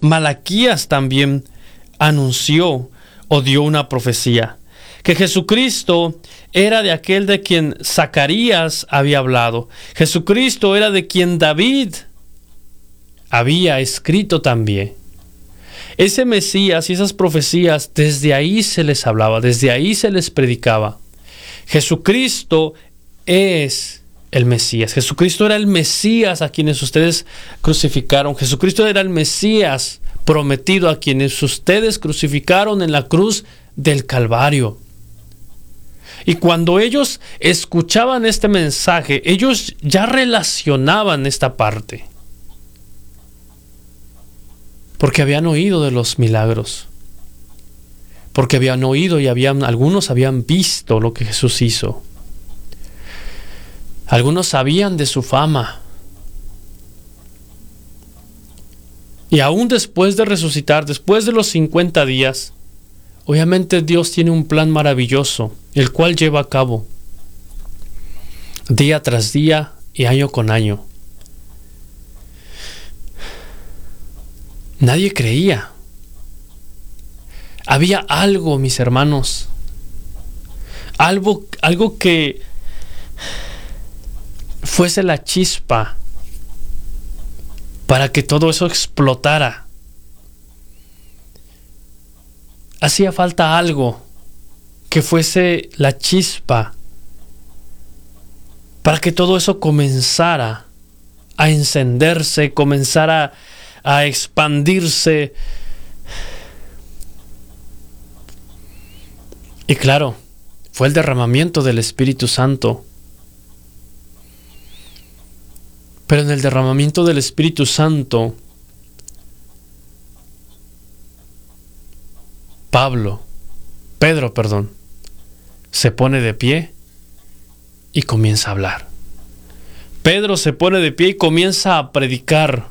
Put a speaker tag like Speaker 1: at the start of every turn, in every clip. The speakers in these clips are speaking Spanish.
Speaker 1: Malaquías también anunció o dio una profecía, que Jesucristo era de aquel de quien Zacarías había hablado. Jesucristo era de quien David había escrito también. Ese Mesías y esas profecías, desde ahí se les hablaba, desde ahí se les predicaba. Jesucristo es el Mesías. Jesucristo era el Mesías a quienes ustedes crucificaron. Jesucristo era el Mesías prometido a quienes ustedes crucificaron en la cruz del Calvario. Y cuando ellos escuchaban este mensaje, ellos ya relacionaban esta parte, porque habían oído de los milagros, porque habían oído y algunos habían visto lo que Jesús hizo. Algunos sabían de su fama. Y aún después de resucitar, después de los 50 días, obviamente Dios tiene un plan maravilloso, el cual lleva a cabo día tras día y año con año. Nadie creía. Había algo, mis hermanos, algo que fuese la chispa para que todo eso explotara. Hacía falta algo que fuese la chispa para que todo eso comenzara a encenderse, comenzara a expandirse. Y claro, fue el derramamiento del Espíritu Santo. Pero en el derramamiento del Espíritu Santo, Pedro, se pone de pie y comienza a hablar. Pedro se pone de pie y comienza a predicar.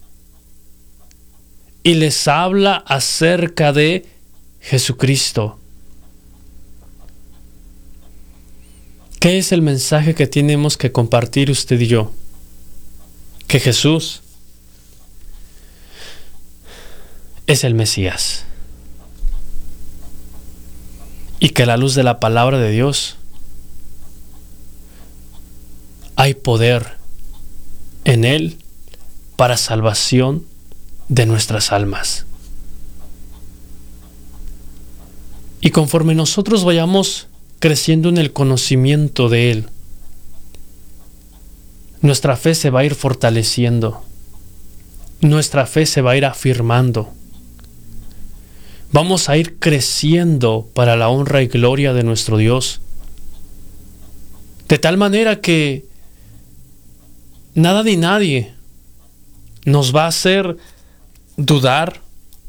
Speaker 1: Y les habla acerca de Jesucristo. ¿Qué es el mensaje que tenemos que compartir usted y yo? Que Jesús es el Mesías. Y que a la luz de la palabra de Dios hay poder en Él para salvación de nuestras almas. Y conforme nosotros vayamos creciendo en el conocimiento de Él, nuestra fe se va a ir fortaleciendo, nuestra fe se va a ir afirmando. Vamos a ir creciendo para la honra y gloria de nuestro Dios, de tal manera que nada ni nadie nos va a hacer dudar,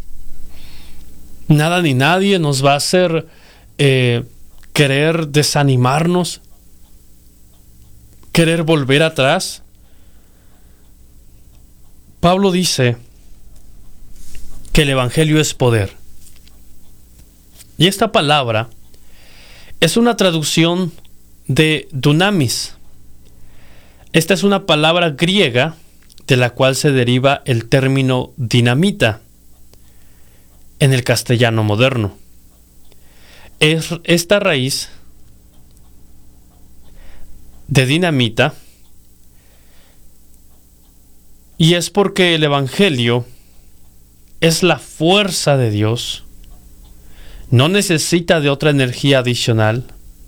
Speaker 1: nada ni nadie nos va a hacer querer desanimarnos, querer volver atrás. Pablo dice que el Evangelio es poder. Y esta palabra es una traducción de dunamis. Esta es una palabra griega de la cual se deriva el término dinamita en el castellano moderno. Es esta raíz de dinamita, y es porque el Evangelio es la fuerza de Dios, no necesita de otra energía adicional,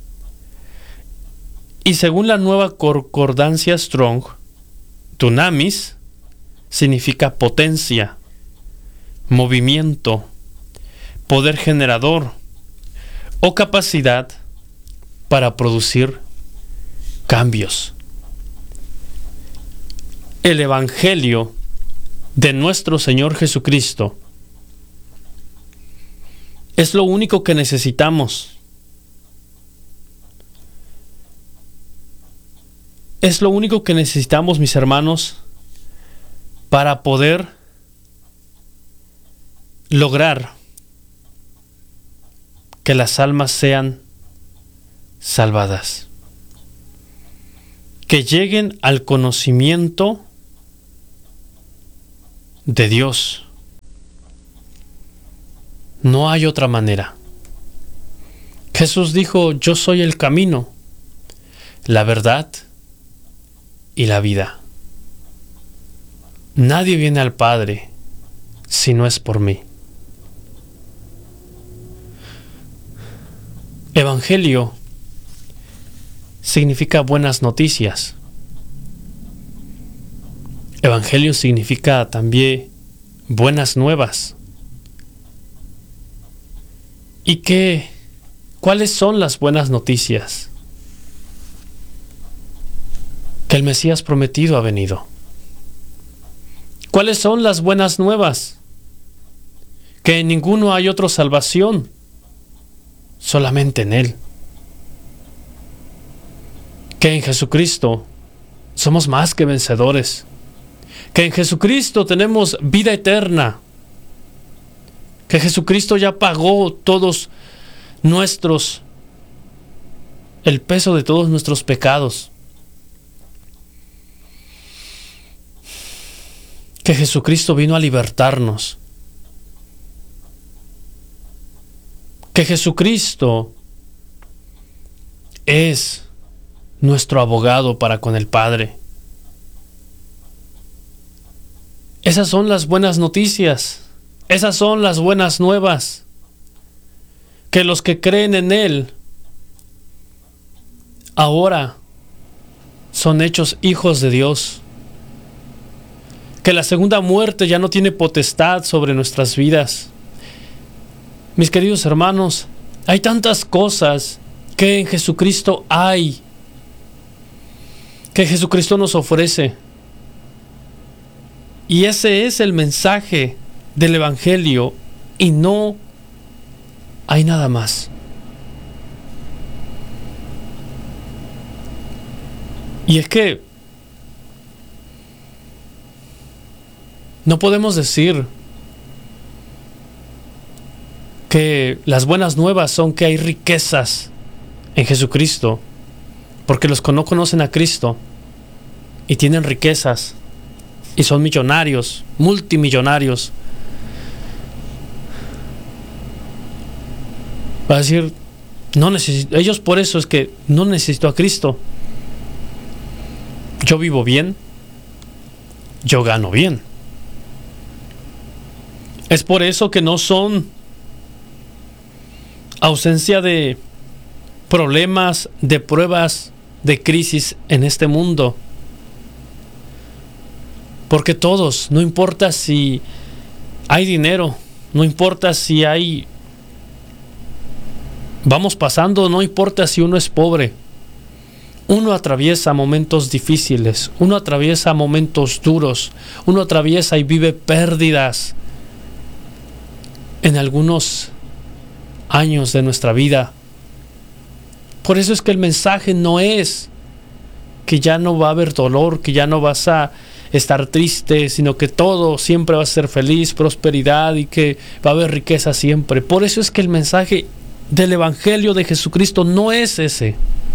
Speaker 1: y según la nueva concordancia Strong, dunamis significa potencia, movimiento, poder generador o capacidad para producir cambios. El Evangelio de nuestro Señor Jesucristo es lo único que necesitamos. Es lo único que necesitamos, mis hermanos, para poder lograr que las almas sean salvadas, que lleguen al conocimiento de Dios, No hay otra manera. Jesús dijo: yo soy el camino, la verdad y la vida. Nadie viene al Padre si no es por mí. Evangelio significa buenas noticias. Evangelio significa también buenas nuevas. ¿Y cuáles son las buenas noticias? Que el Mesías prometido ha venido. ¿Cuáles son las buenas nuevas? Que en ninguno hay otra salvación, solamente en Él. Que en Jesucristo somos más que vencedores. Que en Jesucristo tenemos vida eterna. Que Jesucristo ya pagó el peso de todos nuestros pecados. Que Jesucristo vino a libertarnos. Que Jesucristo es nuestro abogado para con el Padre. Esas son las buenas noticias. Esas son las buenas nuevas. Que los que creen en Él ahora son hechos hijos de Dios. Que la segunda muerte ya no tiene potestad sobre nuestras vidas. Mis queridos hermanos, hay tantas cosas que en Jesucristo hay, que Jesucristo nos ofrece. Y ese es el mensaje del Evangelio, y no hay nada más. Y es que no podemos decir que las buenas nuevas son que hay riquezas en Jesucristo, porque los que no conocen a Cristo y tienen riquezas y son millonarios, multimillonarios, va a decir, ellos por eso es que no necesito a Cristo. Yo vivo bien, yo gano bien. Es por eso que no son ausencia de problemas, de pruebas, de crisis en este mundo. Porque todos, no importa si hay dinero, no importa si vamos pasando, no importa si uno es pobre. Uno atraviesa momentos difíciles, uno atraviesa momentos duros, uno atraviesa y vive pérdidas en algunos años de nuestra vida. Por eso es que el mensaje no es que ya no va a haber dolor, que ya no vas a estar triste, sino que todo siempre va a ser feliz, prosperidad, y que va a haber riqueza siempre. Por eso es que el mensaje del Evangelio de Jesucristo no es ese.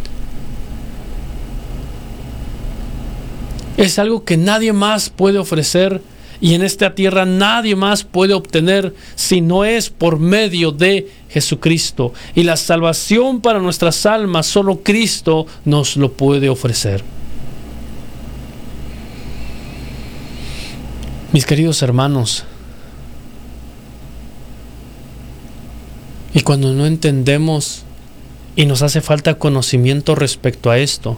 Speaker 1: Es algo que nadie más puede ofrecer, y en esta tierra nadie más puede obtener si no es por medio de Jesucristo. Y la salvación para nuestras almas solo Cristo nos lo puede ofrecer. Mis queridos hermanos, y cuando no entendemos y nos hace falta conocimiento respecto a esto,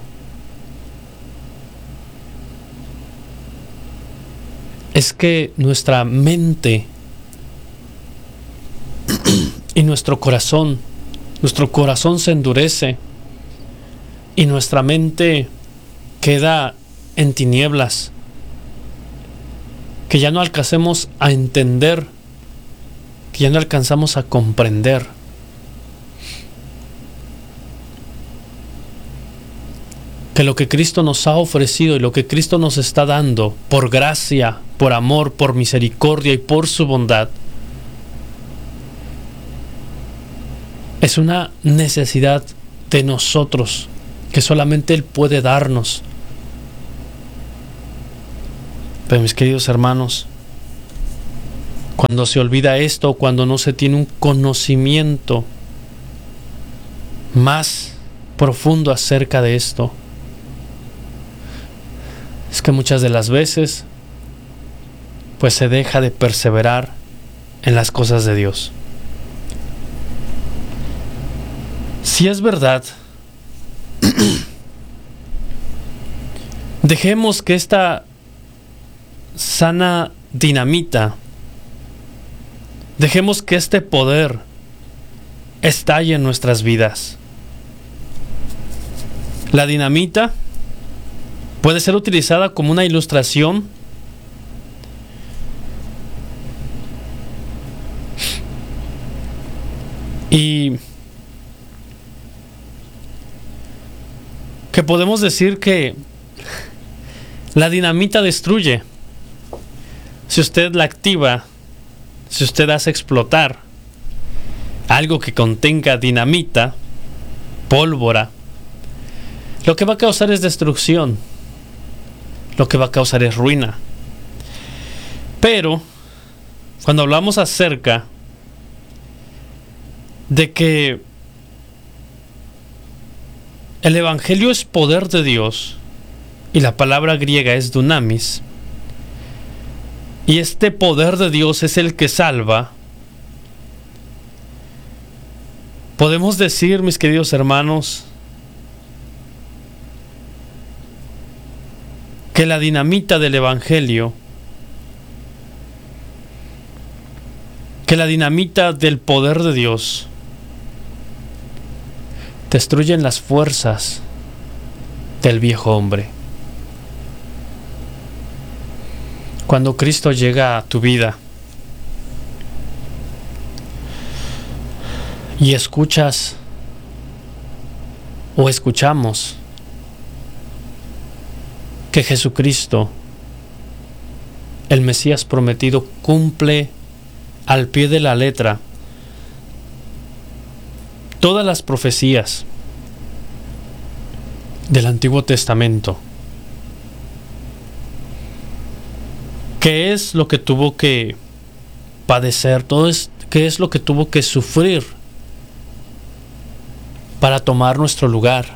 Speaker 1: es que nuestra mente y nuestro corazón se endurece y nuestra mente queda en tinieblas, que ya no alcancemos a entender, que ya no alcanzamos a comprender. Que lo que Cristo nos ha ofrecido y lo que Cristo nos está dando por gracia, por amor, por misericordia y por su bondad, es una necesidad de nosotros que solamente Él puede darnos. Pero mis queridos hermanos, Cuando se olvida esto, cuando no se tiene un conocimiento más profundo acerca de esto, es que muchas de las veces pues se deja de perseverar en las cosas de Dios. Si es verdad, dejemos que esta sana dinamita, dejemos que este poder estalle en nuestras vidas. La dinamita puede ser utilizada como una ilustración y que podemos decir que la dinamita destruye. Si usted la activa, si usted hace explotar algo que contenga dinamita, pólvora, lo que va a causar es destrucción, lo que va a causar es ruina. Pero cuando hablamos acerca de que el Evangelio es poder de Dios y la palabra griega es dunamis, y este poder de Dios es el que salva, podemos decir, mis queridos hermanos, que la dinamita del Evangelio, que la dinamita del poder de Dios destruyen las fuerzas del viejo hombre. Cuando Cristo llega a tu vida y escuchas o escuchamos que Jesucristo, el Mesías prometido, cumple al pie de la letra todas las profecías del Antiguo Testamento, ¿qué es lo que tuvo que padecer? ¿Qué es lo que tuvo que sufrir para tomar nuestro lugar?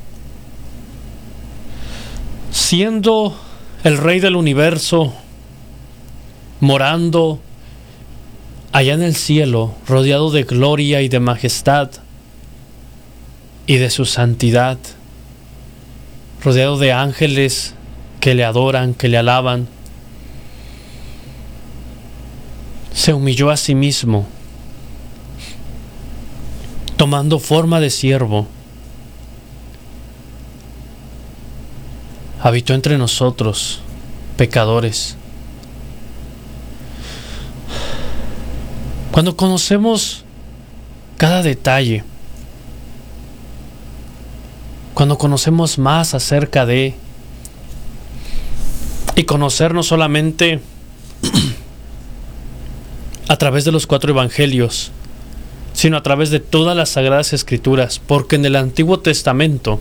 Speaker 1: Siendo el Rey del universo, morando allá en el cielo, rodeado de gloria y de majestad y de su santidad, rodeado de ángeles que le adoran, que le alaban, se humilló a sí mismo, tomando forma de siervo, habitó entre nosotros, pecadores. Cuando conocemos cada detalle, cuando conocemos más acerca de, y conocer no solamente a través de los 4 evangelios, sino a través de todas las sagradas escrituras, porque en el Antiguo Testamento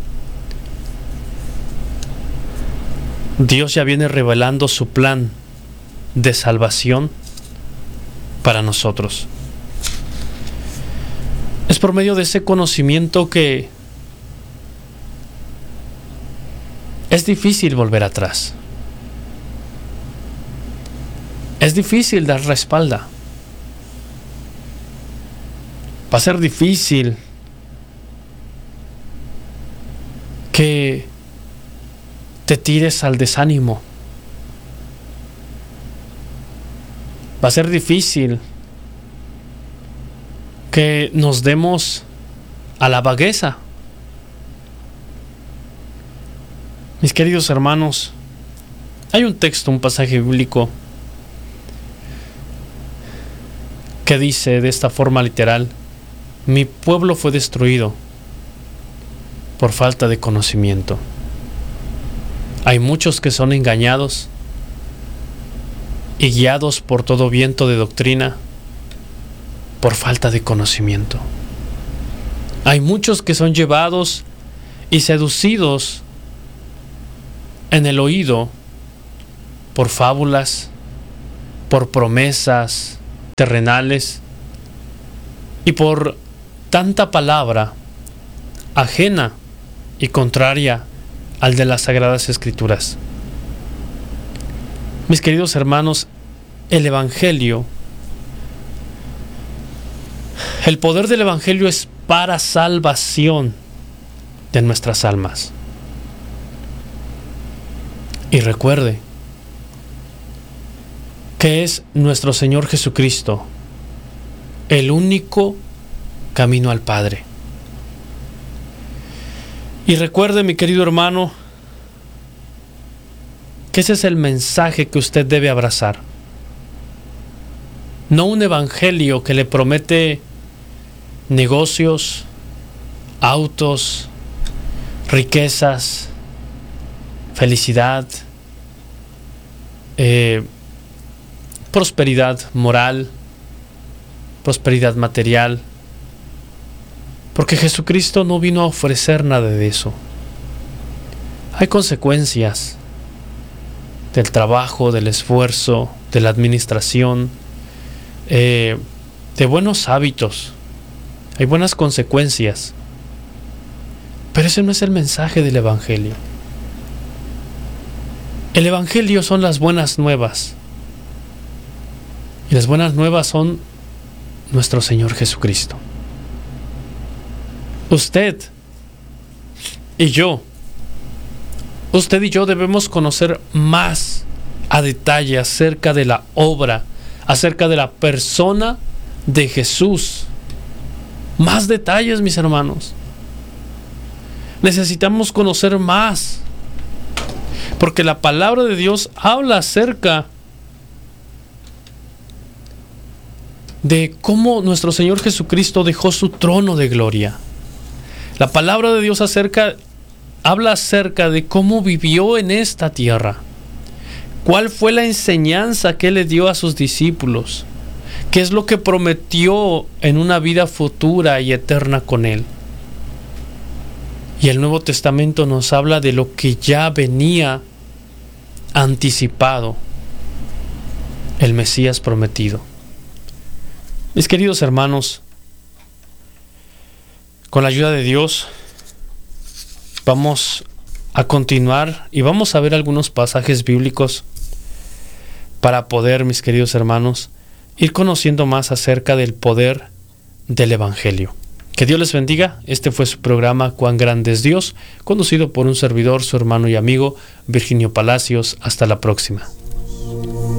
Speaker 1: Dios ya viene revelando su plan de salvación para nosotros. Es por medio de ese conocimiento que es difícil volver atrás. Es difícil dar la espalda. Va a ser difícil que te tires al desánimo. Va a ser difícil que nos demos a la vagueza. Mis queridos hermanos, hay un texto, un pasaje bíblico que dice de esta forma literal: mi pueblo fue destruido por falta de conocimiento. Hay muchos que son engañados y guiados por todo viento de doctrina por falta de conocimiento. Hay muchos que son llevados y seducidos en el oído por fábulas, por promesas, terrenales y por tanta palabra ajena y contraria al de las Sagradas Escrituras. Mis queridos hermanos, el Evangelio, el poder del Evangelio es para salvación de nuestras almas. Y recuerde que es nuestro Señor Jesucristo el único camino al Padre. Y recuerde, mi querido hermano, que ese es el mensaje que usted debe abrazar. No un evangelio que le promete negocios, autos, riquezas, felicidad, prosperidad moral, prosperidad material, porque Jesucristo no vino a ofrecer nada de eso. Hay consecuencias del trabajo, del esfuerzo, de la administración, de buenos hábitos. Hay buenas consecuencias, pero ese no es el mensaje del Evangelio. El Evangelio son las buenas nuevas, y las buenas nuevas son nuestro Señor Jesucristo. Usted y yo debemos conocer más a detalle acerca de la obra, acerca de la persona de Jesús. Más detalles, mis hermanos. Necesitamos conocer más, porque la palabra de Dios habla acerca de cómo nuestro Señor Jesucristo dejó su trono de gloria. La palabra de Dios habla acerca de cómo vivió en esta tierra. ¿Cuál fue la enseñanza que Él le dio a sus discípulos? ¿Qué es lo que prometió en una vida futura y eterna con Él? Y el Nuevo Testamento nos habla de lo que ya venía anticipado, el Mesías prometido. Mis queridos hermanos, con la ayuda de Dios, vamos a continuar y vamos a ver algunos pasajes bíblicos para poder, mis queridos hermanos, ir conociendo más acerca del poder del Evangelio. Que Dios les bendiga. Este fue su programa Cuán Grande es Dios, conducido por un servidor, su hermano y amigo Virginio Palacios. Hasta la próxima.